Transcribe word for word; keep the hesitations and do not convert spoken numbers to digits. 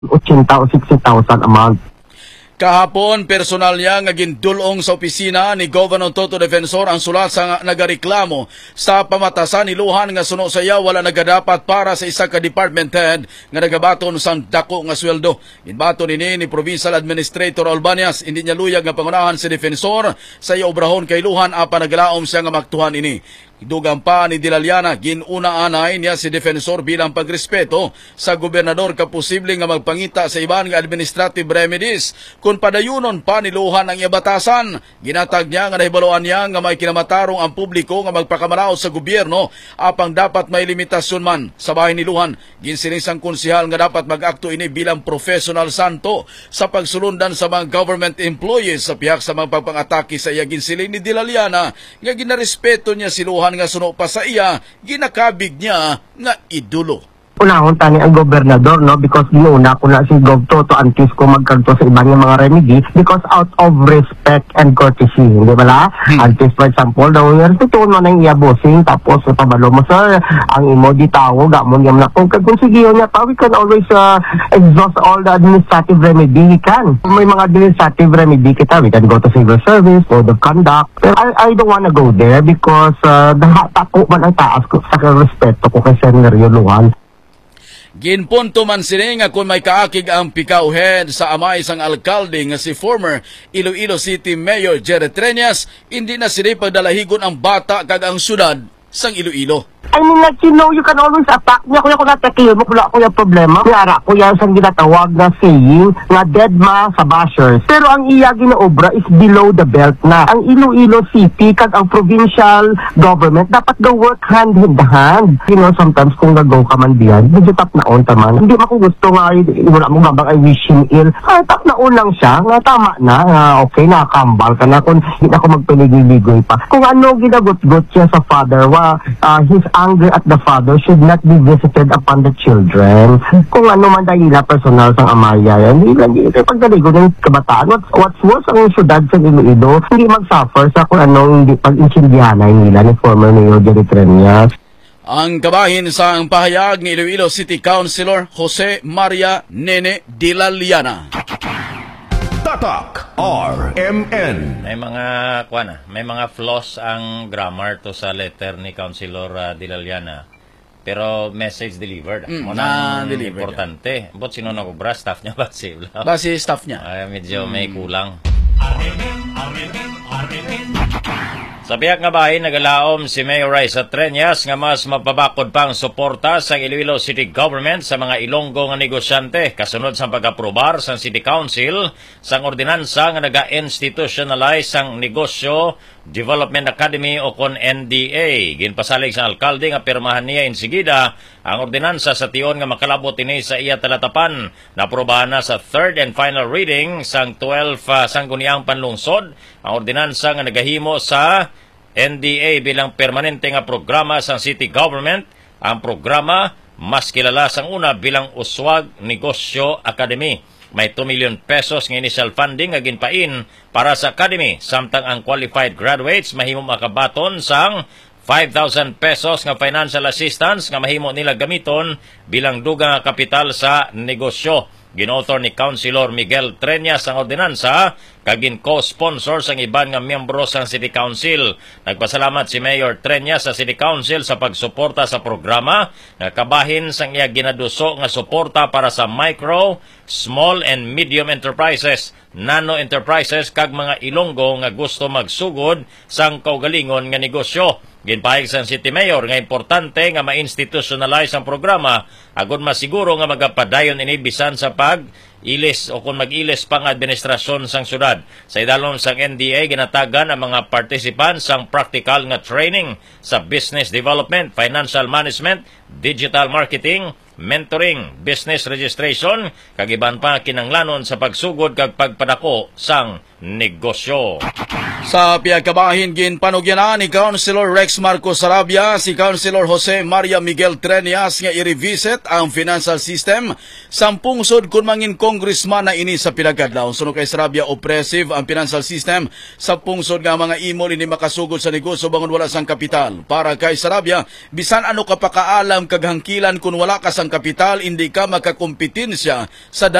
eighty o sixty thousand a month. Kahapon, personal niya nga gindulong sa opisina ni Governor Toto Defensor ang sulat sa nagareklamo sa pamatasan ni Luhan nga suno sa iya wala nagadapat para sa isa ka department head nga nagabaton sa dako nga sweldo. Ginbaton ini ni Provincial Administrator Albanias, hindi niya luyag nga pangunahan si Defensor sa iya obrahon kay Luhan apa nagalaom siya nga maktuhan ini. Dugang pa ni Dilaliana, ginuna-anay niya si Defensor bilang pagrespeto sa gobernador kaposible nga magpangita sa iban nga administrative remedies kung padayunon pa ni Luhan ang ibatasan. Ginatag niya nga nahibaluan niya nga may kinamatarong ang publiko nga magpakamaraot sa gobyerno apang dapat may limitasyon man sa bahay ni Luhan. Ginsinisang konsihal nga dapat mag-akto ini bilang professional santo sa pagsulundan sa mga government employees sa pihak sa mga pagpangatake sa iya. Ginsiling ni Dilaliana nga ginarespeto niya si Luhan nga suno pa sa iya, ginakabig niya nga idolo. Unahon tani ang gobernador, no, because giuna ko na si Gov Toto antes ko magkanto sa ibang mga remedy because out of respect and courtesy, hindi ba la? Hmm. Antes, for example, daw yung tutuon mo na yung iya-bossing, tapos uh, pabalo mo, sir, ang imo di tao, gamon yam na kung kagkonsigiyo niya pa, we can always uh, exhaust all the administrative remedy we can. Kung may mga administrative remedy kita, we can go to civil service, code of conduct. I, I don't wanna go there because uh, tako man ang taas ko sa respeto ko kay Senator Luhan. Ginpunto man sini nga kung may kaakig ang pikaw head sa amay sang alkalde nga si former Iloilo City Mayor Jerry Treñas, hindi na sini pagdalahigon ang bata kag ang syudad sang Iloilo. I mean, like, you know, you can always attack niya. Kuya, kung natakil mo, kula ko yung problema. Kaya, kuya, siyang ginatawag na saying na dead ma sa bashers. Pero ang iya ginaobra is below the belt na. Ang Iloilo City, kag ang provincial government, dapat go work hand in hand. You know, sometimes kung nag-go ka man diyan, medyo tap na on taman. Hindi mo kung gusto nga, wala mo babang I wish him ill. Ay, tap na on lang siya. Nga, tama na. Nga, okay, nakakambal ka na. Kung hindi ako magpiligigoy pa. Kung ano ginagot-got siya sa father, wa, uh, his anger at the father should not be visited upon the children. Kung ano man dahil personal sang amaya yan, hindi lang ito pagdaligo ng kabataan. What's, what's worse ang syudad sa Iloilo, hindi mag-suffer sa kung anong hindi pag-insindihanay nila ni former Mayor Jerry Treñas. Ang kabahin sa ang pahayag ni Iloilo City Councilor Jose Maria Nene Dilaliana. Tatak R M N. May mga kuan na, may mga flaws ang grammar to sa letter ni Councilor uh, Dilaliana. Pero message delivered. Mm, Muna na importante. Yeah. But sino nagubra? Staff niya ba? Basi staff niya. Ay, medyo mm. may kulang. Sa biyak nga bahay, nagalaom si Mayor Raisa Treñas nga mas mapabakod pang suporta sa Iloilo City Government sa mga Ilonggo nga negosyante kasunod sa pag-aprobar sa City Council sang ordinansa nga naga-institutionalize sang Negosyo Development Academy o kon N D A. Ginpasalig sa alkalde nga pirmahan niya insigida ang ordinansa sa tion nga makalabot ini sa iya talatapan na aprobahan na sa third and final reading sang twelve uh, sangguniang panlungsod ang ordinansa nga nagahimo sa N D A bilang permanente nga programa sa city government. Ang programa mas kilala sang una bilang Uswag Negosyo Academy. May two million pesos nga initial funding nga ginpain para sa academy samtang ang qualified graduates mahimo makabaton sang five thousand pesos nga financial assistance nga mahimo nila gamiton bilang dugang nga kapital sa negosyo. Ginotor ni Councilor Miguel Treñas ang ordinansa kagin co-sponsor sang iban nga miyembro sang City Council. Nagpasalamat si Mayor Treñas sa City Council sa pagsuporta sa programa nga kabahin sang iya ginaduso nga suporta para sa micro, small and medium enterprises, nano enterprises kag mga Ilonggo nga gusto magsugod sang kaugalingon nga negosyo. Ginpahig sang City Mayor nga importante nga ma-institutionalize ang programa agon masiguro nga magapadayon ini bisan sa pag ilis o kung mag-ilis pang administrasyon sang syudad. Sa idalom sang N D A ginatagan ang mga participants sang practical nga training sa business development, financial management, digital marketing, mentoring, business registration, kag iban pa kinanglanon sa pagsugod kag pagpadako sang negosyo. Sa piyagkabahin ginpanugyanan ni Councilor Rex Marcos Sarabia si Councilor Jose Maria Miguel Treñas nga i-revisit ang financial system sampung sud kun mangin congressman na ini sa pinagkadlaw. Suno kay Sarabia, oppressive ang financial system sa pungsod nga mga imol ini makasugod sa negosyo bangon wala sang kapital. Para kay Sarabia, bisan ano ka pa kaalam kaghangkilan kun wala ka sang kapital, hindi ka makakompetensya sa